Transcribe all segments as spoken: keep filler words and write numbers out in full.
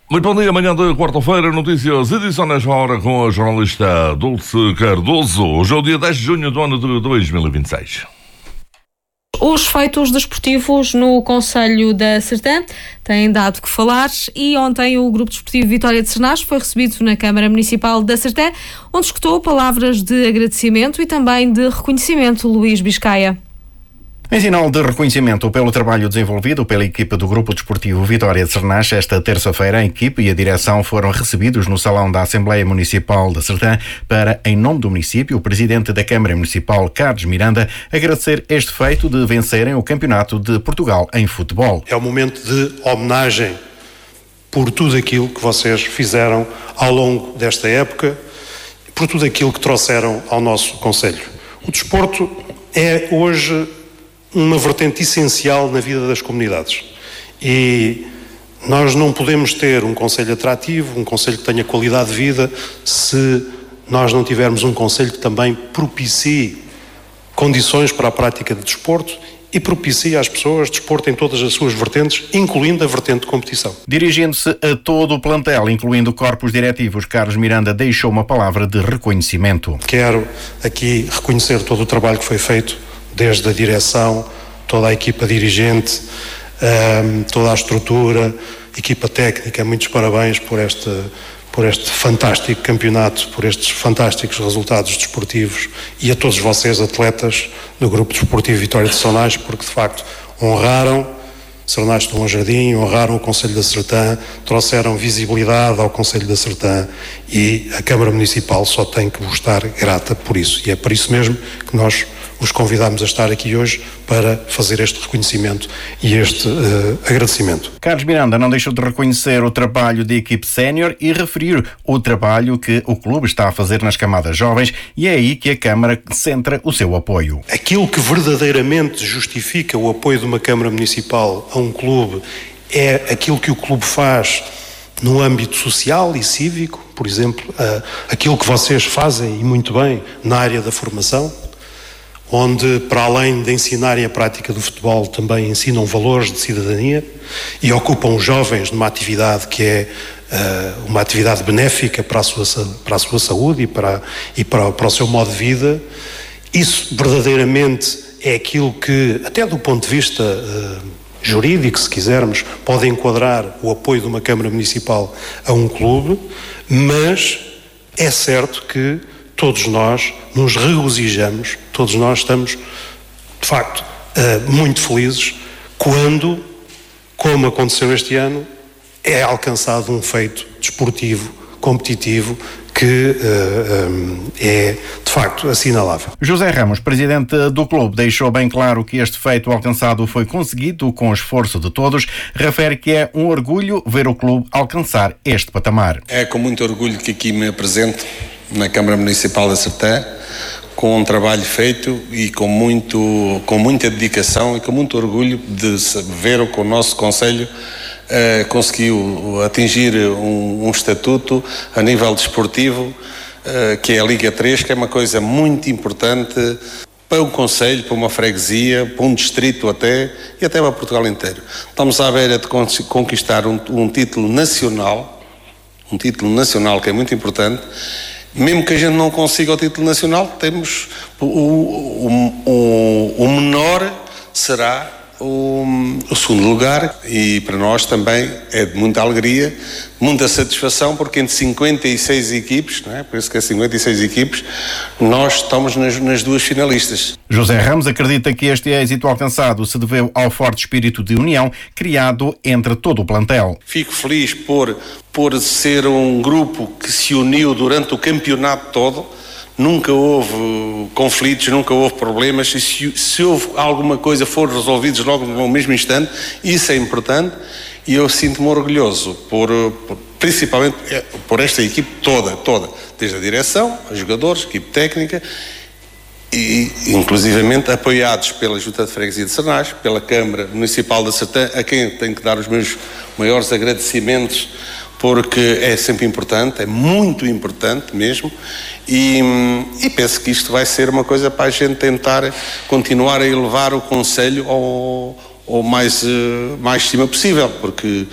Muito bom dia, amanhã de quarta-feira, notícias, edição nesta hora com a jornalista Dulce Cardoso. Hoje é o dia dez de junho do ano de dois mil e vinte e seis. Os feitos desportivos no Concelho da Sertã têm dado que falar e ontem o Grupo Desportivo Vitória de Sernás foi recebido na Câmara Municipal da Sertã, onde escutou palavras de agradecimento e também de reconhecimento. Luís Biscaia. Em sinal de reconhecimento pelo trabalho desenvolvido pela equipe do Grupo Desportivo Vitória de Sernás, esta terça-feira a equipe e a direção foram recebidos no Salão da Assembleia Municipal da Sertã para, em nome do município, o Presidente da Câmara Municipal, Carlos Miranda, agradecer este feito de vencerem o Campeonato de Portugal em futebol. É um momento de homenagem por tudo aquilo que vocês fizeram ao longo desta época, por tudo aquilo que trouxeram ao nosso concelho. O desporto é hoje uma vertente essencial na vida das comunidades e nós não podemos ter um concelho atrativo, um concelho que tenha qualidade de vida, se nós não tivermos um concelho que também propicie condições para a prática de desporto e propicie às pessoas desporto em todas as suas vertentes, incluindo a vertente de competição. Dirigindo-se a todo o plantel, incluindo corpos diretivos, Carlos Miranda deixou uma palavra de reconhecimento. Quero aqui reconhecer todo o trabalho que foi feito desde a direção, toda a equipa dirigente, um, toda a estrutura, equipa técnica, muitos parabéns por este, por este fantástico campeonato, por estes fantásticos resultados desportivos e a todos vocês, atletas do Grupo Desportivo Vitória de Sernás, porque de facto honraram Sernás de Bom Jardim, honraram o Concelho da Sertã, trouxeram visibilidade ao Concelho da Sertã e a Câmara Municipal só tem que vos estar grata por isso. E é por isso mesmo que nós os convidamos a estar aqui hoje para fazer este reconhecimento e este uh, agradecimento. Carlos Miranda não deixou de reconhecer o trabalho da equipe sénior e referir o trabalho que o clube está a fazer nas camadas jovens, e é aí que a Câmara centra o seu apoio. Aquilo que verdadeiramente justifica o apoio de uma Câmara Municipal a um clube é aquilo que o clube faz no âmbito social e cívico, por exemplo, uh, aquilo que vocês fazem e muito bem na área da formação, onde, para além de ensinarem a prática do futebol, também ensinam valores de cidadania e ocupam os jovens numa atividade que é uh, uma atividade benéfica para a sua, para a sua saúde e, para, e para, para o seu modo de vida. Isso verdadeiramente é aquilo que, até do ponto de vista uh, jurídico, se quisermos, pode enquadrar o apoio de uma Câmara Municipal a um clube, mas é certo que todos nós nos regozijamos, todos nós estamos, de facto, muito felizes quando, como aconteceu este ano, é alcançado um feito desportivo, competitivo, que uh, um, é, de facto, assinalável. José Ramos, presidente do clube, deixou bem claro que este feito alcançado foi conseguido com o esforço de todos. Refere que é um orgulho ver o clube alcançar este patamar. É com muito orgulho que aqui me apresento na Câmara Municipal da Sertã, com um trabalho feito e com, muito, com muita dedicação e com muito orgulho de ver que o nosso Concelho uh, conseguiu atingir um, um estatuto a nível desportivo, uh, que é a Liga três, que é uma coisa muito importante para um concelho, para uma freguesia, para um distrito até, e até para Portugal inteiro. Estamos à beira de conquistar um, um título nacional, um título nacional que é muito importante. Mesmo que a gente não consiga o título nacional, temos o, o, o, o menor será o, o segundo lugar, e para nós também é de muita alegria, muita satisfação, porque entre cinquenta e seis equipes, não é? Por isso que é cinquenta e seis equipes, nós estamos nas, nas duas finalistas. José Ramos acredita que este êxito alcançado se deveu ao forte espírito de união criado entre todo o plantel. Fico feliz por, por ser um grupo que se uniu durante o campeonato todo. Nunca houve conflitos, nunca houve problemas, e se, se houve alguma coisa foram resolvidos logo no mesmo instante. Isso é importante e eu sinto-me orgulhoso por, por, principalmente por esta equipe toda, toda, desde a direção, os jogadores, a equipe técnica e inclusivamente apoiados pela Junta de Freguesia de Sernás, pela Câmara Municipal da Sertã, a quem tenho que dar os meus maiores agradecimentos, porque é sempre importante, é muito importante mesmo, e, e penso que isto vai ser uma coisa para a gente tentar continuar a elevar o Concelho ao, ao mais, mais cima possível, porque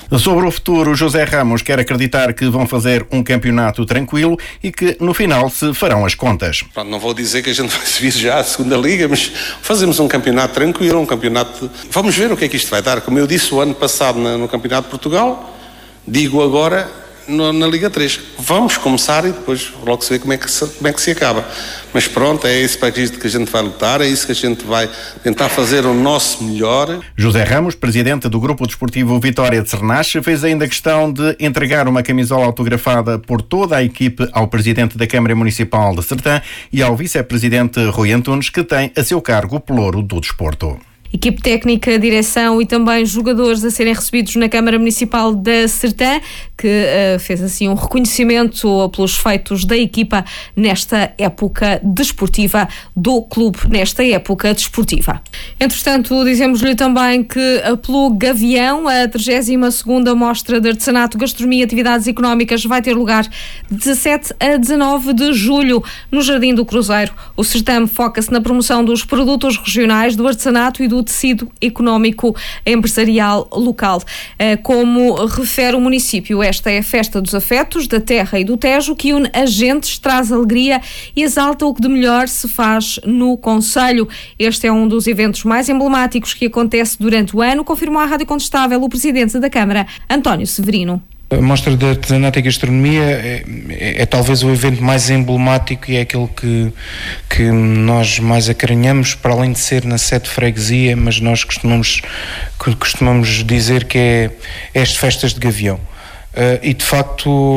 Sobre o futuro, José Ramos quer acreditar que vão fazer um campeonato tranquilo e que no final se farão as contas. Pronto, não vou dizer que a gente vai subir já à segunda liga, mas fazemos um campeonato tranquilo, um campeonato... Vamos ver o que é que isto vai dar. Como eu disse o ano passado no Campeonato de Portugal, digo agora no, na Liga três. Vamos começar e depois logo se vê como é que se, como é que se acaba. Mas pronto, é isso para isto que a gente vai lutar, é isso que a gente vai tentar fazer o nosso melhor. José Ramos, presidente do Grupo Desportivo Vitória de Cernache, fez ainda questão de entregar uma camisola autografada por toda a equipe ao presidente da Câmara Municipal de Sertã e ao vice-presidente Rui Antunes, que tem a seu cargo o pelouro do desporto. Equipe técnica, direção e também jogadores a serem recebidos na Câmara Municipal da Sertã, que uh, fez assim um reconhecimento pelos feitos da equipa nesta época desportiva do clube, nesta época desportiva. Entretanto, dizemos-lhe também que pelo Gavião, a trigésima segunda Mostra de Artesanato, Gastronomia e Atividades Económicas vai ter lugar de dezassete a dezanove de julho no Jardim do Cruzeiro. O certame foca-se na promoção dos produtos regionais, do artesanato e do tecido económico empresarial local. Como refere o município, esta é a festa dos afetos, da terra e do Tejo, que une agentes, traz alegria e exalta o que de melhor se faz no concelho. Este é um dos eventos mais emblemáticos que acontece durante o ano, confirmou à Rádio Contestável o presidente da Câmara, António Severino. A Mostra de Artesanato e Gastronomia é, é, é talvez o evento mais emblemático e é aquele que, que nós mais acarinhamos, para além de ser na sede de freguesia, mas nós costumamos, costumamos dizer que é, é as festas de Gavião. Uh, e de facto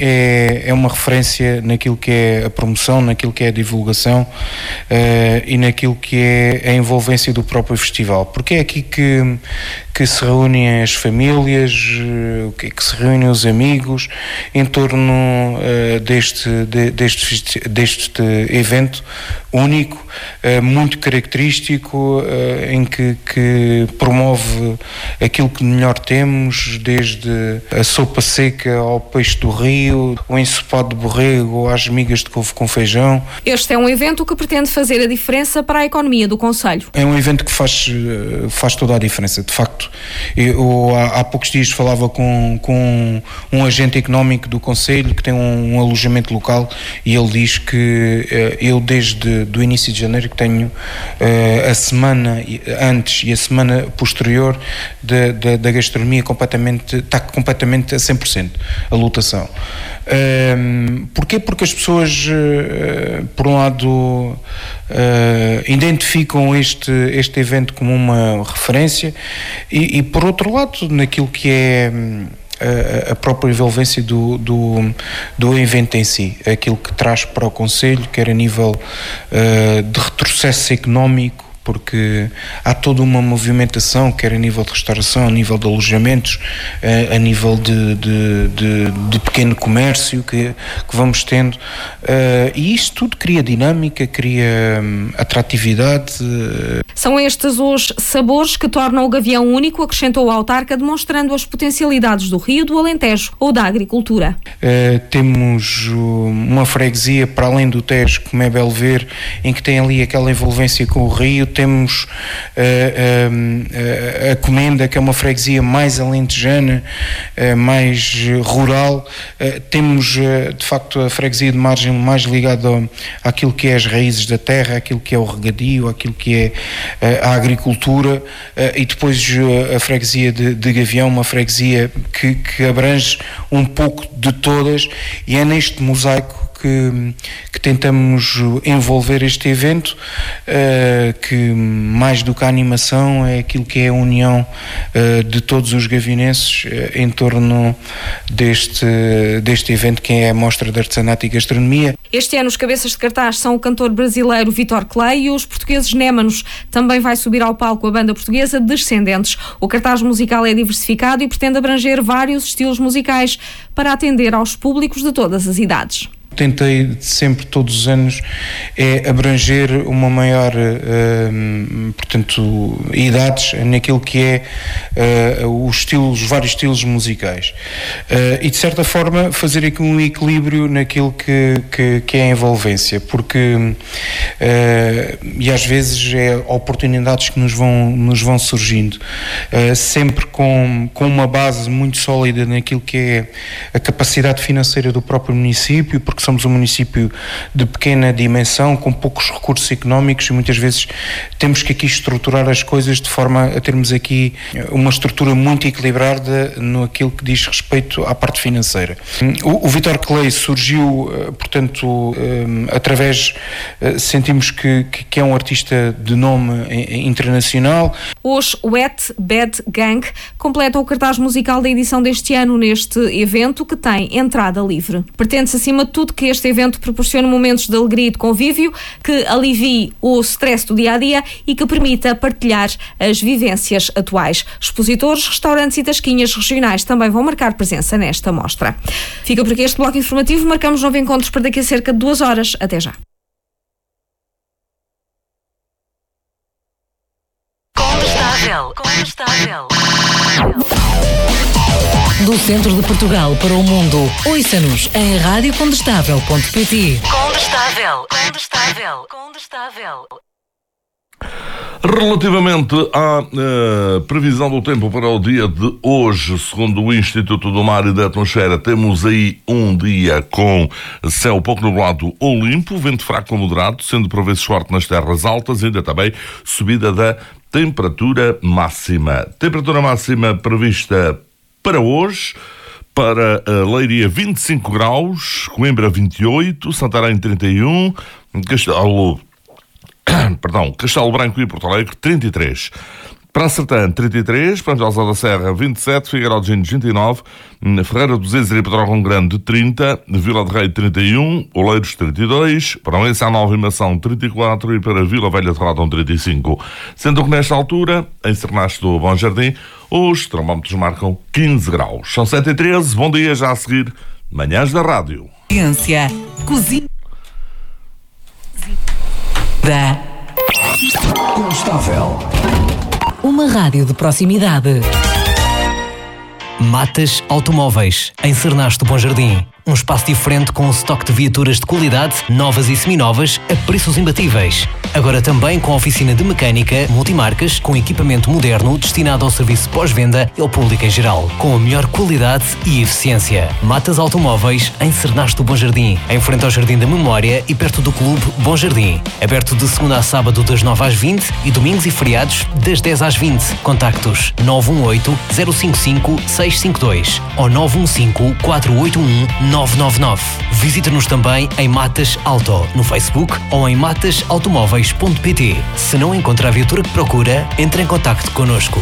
é, é uma referência naquilo que é a promoção, naquilo que é a divulgação uh, e naquilo que é a envolvência do próprio festival, porque é aqui que, que se reúnem as famílias, uh, que, que se reúnem os amigos em torno uh, deste, de, deste, deste evento único, uh, muito característico, uh, em que, que promove aquilo que melhor temos, desde a sopa seca ao peixe do rio, o ensopado de borrego, às migas de couve com feijão. Este é um evento que pretende fazer a diferença para a economia do concelho. É um evento que faz, faz toda a diferença, de facto. Eu há, há poucos dias falava com, com um agente económico do concelho que tem um, um alojamento local e ele diz que eu desde do início de janeiro que tenho a semana antes e a semana posterior da, da, da gastronomia completamente, está completamente a cem por cento a lotação. Um, porquê? Porque as pessoas, uh, por um lado, uh, identificam este, este evento como uma referência e, e, por outro lado, naquilo que é a, a própria envolvência do, do, do evento em si, aquilo que traz para o concelho, quer a nível uh, de retrocesso económico, porque há toda uma movimentação, quer a nível de restauração, a nível de alojamentos, a, a nível de, de, de, de pequeno comércio que, que vamos tendo, uh, e isto tudo cria dinâmica, cria um, atratividade. São estes os sabores que tornam o Gavião único, acrescentou o autarca, demonstrando as potencialidades do Rio, do Alentejo ou da agricultura. Uh, temos uma freguesia para além do Tejo, como é Belver, em que tem ali aquela envolvência com o Rio. Temos uh, uh, a Comenda, que é uma freguesia mais alentejana, uh, mais rural. Uh, temos, uh, de facto, a freguesia de Margem mais ligada ao, àquilo que é as raízes da terra, àquilo que é o regadio, àquilo que é uh, a agricultura. Uh, e depois uh, a freguesia de, de Gavião, uma freguesia que, que abrange um pouco de todas, e é neste mosaico Que, que tentamos envolver este evento, uh, que mais do que a animação é aquilo que é a união uh, de todos os gavinenses uh, em torno deste, deste evento, que é a Mostra de Artesanato e Gastronomia. Este ano os cabeças de cartaz são o cantor brasileiro Vitor Clay e os portugueses Némanos. Também vai subir ao palco a banda portuguesa Descendentes. O cartaz musical é diversificado e pretende abranger vários estilos musicais para atender aos públicos de todas as idades. tentei sempre, todos os anos, é abranger uma maior, uh, portanto, idades naquilo que é uh, os estilos, vários estilos musicais. Uh, e, de certa forma, fazer aqui um equilíbrio naquilo que, que, que é a envolvência, porque, uh, e às vezes é oportunidades que nos vão, nos vão surgindo, uh, sempre com, com uma base muito sólida naquilo que é a capacidade financeira do próprio município, porque somos um município de pequena dimensão, com poucos recursos económicos, e muitas vezes temos que aqui estruturar as coisas de forma a termos aqui uma estrutura muito equilibrada no aquilo que diz respeito à parte financeira. O, o Vítor Clay surgiu, portanto, através, sentimos que, que é um artista de nome internacional. Os Wet Bad Gang completam o cartaz musical da edição deste ano neste evento, que tem entrada livre. Pretende-se, acima de tudo, que este evento proporcione momentos de alegria e de convívio, que alivie o stress do dia-a-dia e que permita partilhar as vivências atuais. Expositores, restaurantes e tasquinhas regionais também vão marcar presença nesta mostra. Fica por aqui este bloco informativo. Marcamos novo encontro para daqui a cerca de duas horas. Até já. Condestável. Condestável. Do centro de Portugal para o mundo. Ouça-nos em rádio condestável ponto pt. Condestável. Condestável. Condestável. Relativamente à uh, previsão do tempo para o dia de hoje, segundo o Instituto do Mar e da Atmosfera, temos aí um dia com céu pouco nublado ou limpo, vento fraco ou moderado, sendo por vezes forte nas terras altas, ainda também subida da temperatura máxima. Temperatura máxima prevista para hoje, para uh, Leiria vinte e cinco graus, Coimbra vinte e oito, Santarém trinta e um, Castelo... Perdão, Castelo Branco e Porto Alegre, trinta e três. Para a Sertã, trinta e três. Para Anjos da Serra, vinte e sete. Figueiró de Gino, vinte e nove. Ferreira do Zezer e Pedrógão Grande, trinta. Vila de Rei, trinta e um. Oleiros, trinta e dois. Para Oense, a Nova e Mação, trinta e quatro. E para Vila Velha de Radão, trinta e cinco. Sendo que nesta altura, em Sernache do Bom Jardim, os termómetros marcam quinze graus. São sete e treze. Bom dia, já a seguir, Manhãs da Rádio. Ciência, cozinha. Da Constável. Uma rádio de proximidade. Matas Automóveis, em Sernache do Bom Jardim. Um espaço diferente com um estoque de viaturas de qualidade, novas e seminovas, a preços imbatíveis. Agora também com oficina de mecânica, multimarcas, com equipamento moderno destinado ao serviço pós-venda e ao público em geral, com a melhor qualidade e eficiência. Matas Automóveis, em Sernache do Bom Jardim, em frente ao Jardim da Memória e perto do Clube Bom Jardim. Aberto de segunda a sábado das nove às vinte e domingos e feriados das dez às vinte. Contactos nove um oito, zero cinco cinco, seis cinco dois ou nove um cinco, quatro oito um, nove nove nove. Visite-nos também em Matas Auto, no Facebook ou em matas automóveis ponto pt. Se não encontra a viatura que procura, entre em contacto connosco.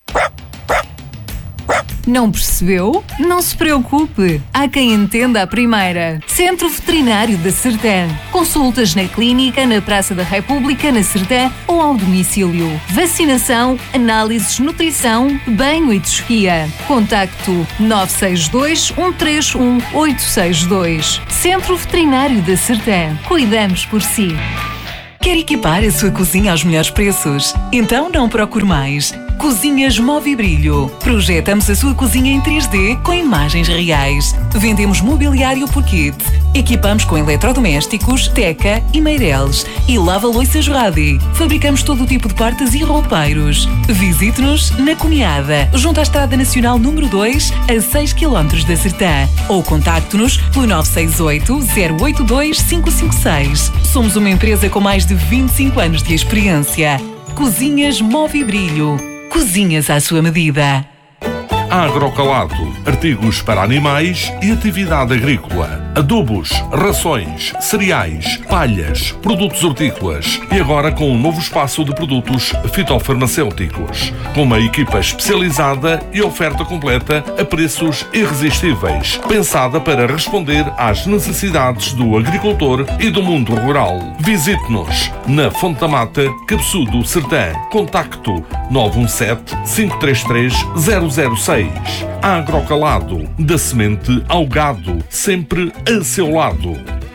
Não percebeu? Não se preocupe. Há quem entenda a primeira. Centro Veterinário da Sertã. Consultas na clínica, na Praça da República, na Sertã ou ao domicílio. Vacinação, análises, nutrição, banho e tosquia. Contacto nove seis dois, um três um, oito seis dois. Centro Veterinário da Sertã. Cuidamos por si. Quer equipar a sua cozinha aos melhores preços? Então não procure mais. Cozinhas Movibrilho. Projetamos a sua cozinha em três D com imagens reais. Vendemos mobiliário por kit. Equipamos com eletrodomésticos, teca e meireles. E lava-loiças Radi. Fabricamos todo o tipo de portas e roupeiros. Visite-nos na Cunhada, junto à Estrada Nacional número dois, a seis quilómetros da Sertã. Ou contacte-nos pelo nove seis oito, zero oito dois, cinco cinco seis. Somos uma empresa com mais de vinte e cinco anos de experiência. Cozinhas Movibrilho. Cozinhas à sua medida. Agrocalato, artigos para animais e atividade agrícola. Adubos, rações, cereais, palhas, produtos hortícolas e agora com um novo espaço de produtos fitofarmacêuticos, com uma equipa especializada e oferta completa a preços irresistíveis, pensada para responder às necessidades do agricultor e do mundo rural. Visite-nos na Fonte da Mata, Cabeçudo, Sertã. Contacto nove um sete, cinco três três, zero zero seis. Agrocalado, da semente ao gado, sempre a seu lado.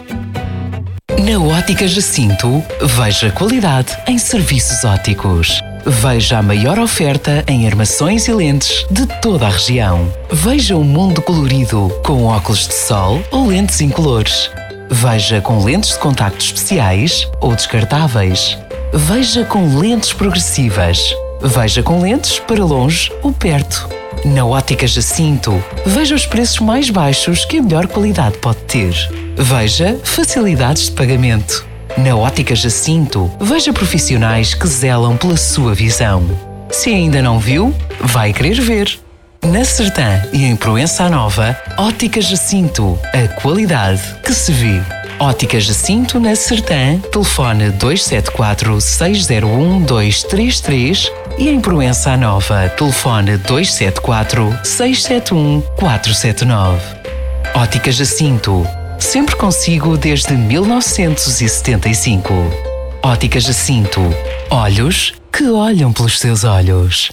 Na Ótica Jacinto, veja qualidade em serviços ópticos. Veja a maior oferta em armações e lentes de toda a região. Veja o mundo colorido com óculos de sol ou lentes incolores. Veja com lentes de contacto especiais ou descartáveis. Veja com lentes progressivas. Veja com lentes para longe ou perto. Na Ótica Jacinto, veja os preços mais baixos que a melhor qualidade pode ter. Veja facilidades de pagamento. Na Ótica Jacinto, veja profissionais que zelam pela sua visão. Se ainda não viu, vai querer ver. Na Sertã e em Proença Nova, Ótica Jacinto, a qualidade que se vê. Ótica Jacinto na Sertã, telefone dois sete quatro, seis zero um, dois três três e em Proença Nova, telefone dois sete quatro, seis sete um, quatro sete nove. Ótica Jacinto, sempre consigo desde mil novecentos e setenta e cinco. Ótica Jacinto, olhos que olham pelos seus olhos.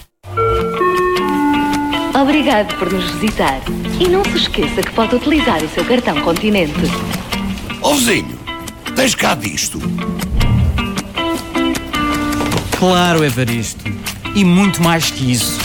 Obrigado por nos visitar. E não se esqueça que pode utilizar o seu cartão Continente. Ó vizinho, tens cá disto? Claro, Evaristo. E muito mais que isso.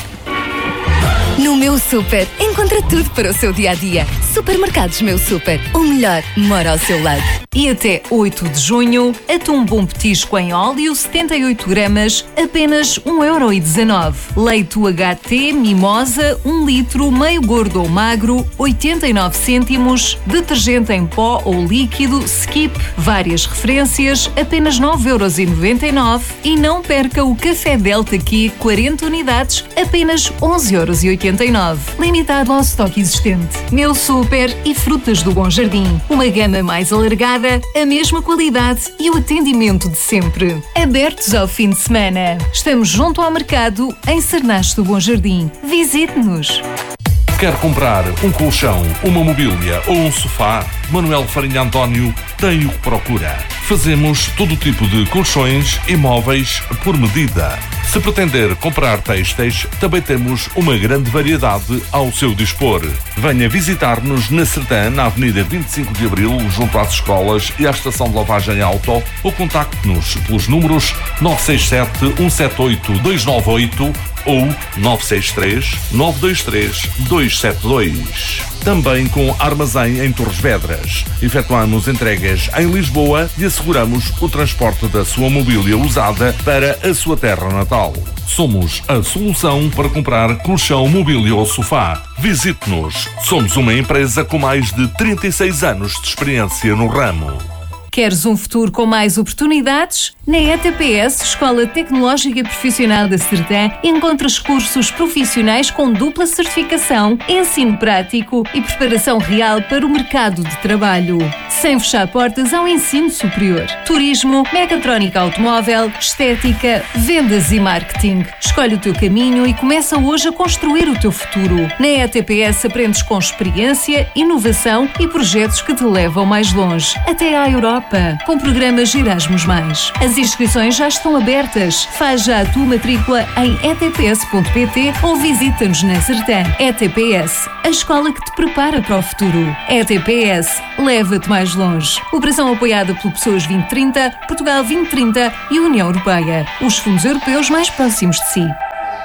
No Meu Super, encontra tudo para o seu dia-a-dia. Supermercados Meu Super, o melhor mora ao seu lado. E até oito de junho, atum bom petisco em óleo, setenta e oito gramas, apenas um euro e dezanove. Leite U H T Mimosa, um litro, meio gordo ou magro, oitenta e nove cêntimos. Detergente em pó ou líquido, Skip, várias referências, apenas nove euros e noventa e nove. E não perca o Café Delta Q, quarenta unidades, apenas onze euros e oitenta e nove. Limitado ao estoque existente. Meu Super e Frutas do Bom Jardim. Uma gama mais alargada, a mesma qualidade e o atendimento de sempre. Abertos ao fim de semana. Estamos junto ao mercado, em Sernache do Bom Jardim. Visite-nos. Quer comprar um colchão, uma mobília ou um sofá? Manuel Farinha António tem o que procura. Fazemos todo tipo de colchões e móveis por medida. Se pretender comprar têxteis, também temos uma grande variedade ao seu dispor. Venha visitar-nos na Sertã, na Avenida vinte e cinco de Abril, junto às escolas e à estação de lavagem auto, ou contacte-nos pelos números nove seis sete, um sete oito, dois nove oito ou nove seis três, nove dois três, dois sete dois. Também com armazém em Torres Vedras. Efetuamos entregas em Lisboa e asseguramos o transporte da sua mobília usada para a sua terra natal. Somos a solução para comprar colchão, mobília ou sofá. Visite-nos. Somos uma empresa com mais de trinta e seis anos de experiência no ramo. Queres um futuro com mais oportunidades? Na E T P S, Escola Tecnológica e Profissional da Sertã, encontras cursos profissionais com dupla certificação, ensino prático e preparação real para o mercado de trabalho. Sem fechar portas ao ensino superior. Turismo, mecatrónica automóvel, estética, vendas e marketing. Escolhe o teu caminho e começa hoje a construir o teu futuro. Na E T P S aprendes com experiência, inovação e projetos que te levam mais longe, até à Europa, com programas Erasmus mais. As inscrições já estão abertas. Faz já a tua matrícula em e t p s ponto p t ou visita-nos na Sertã. E T P S, a escola que te prepara para o futuro. E T P S, leva-te mais longe. Operação apoiada pelo Pessoas vinte trinta, Portugal vinte trinta e União Europeia. Os fundos europeus mais próximos de si.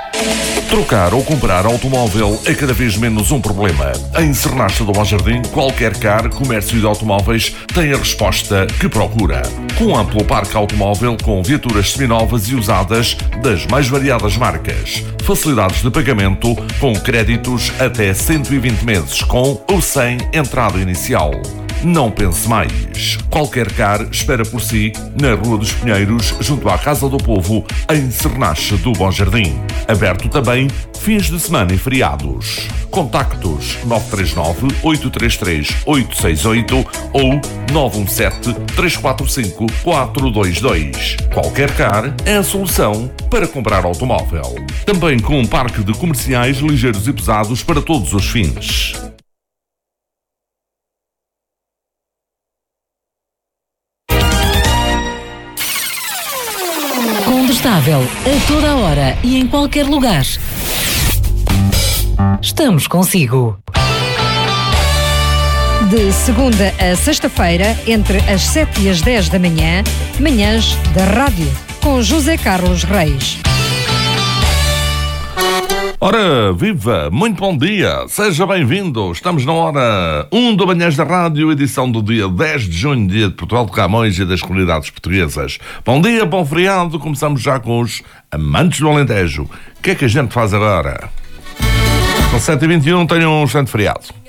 Trocar ou comprar automóvel é cada vez menos um problema. Em Sernache do Bom Jardim, qualquer car, comércio de automóveis tem a resposta que procura. Com amplo parque automóvel, com viaturas seminovas e usadas das mais variadas marcas. Facilidades de pagamento com créditos até cento e vinte meses, com ou sem entrada inicial. Não pense mais. Qualquer car espera por si na Rua dos Pinheiros, junto à Casa do Povo, em Sernache do Bom Jardim. Aberto também fins de semana e feriados. Contactos nove três nove, oito três três, oito seis oito ou nove um sete, três quatro cinco, quatro dois dois. Qualquer car é a solução para comprar automóvel. Também com um parque de comerciais ligeiros e pesados para todos os fins. Combustável a toda a hora e em qualquer lugar. Estamos consigo. De segunda a sexta-feira, entre as sete e as dez da manhã, Manhãs da Rádio, com José Carlos Reis. Ora, viva! Muito bom dia! Seja bem-vindo! Estamos na hora um do Manhãs da Rádio, edição do dia dez de junho, dia de Portugal de Camões e das comunidades portuguesas. Bom dia, bom feriado! Começamos já com os amantes do Alentejo. O que é que a gente faz agora? São sete e vinte e um, tenham um excelente feriado.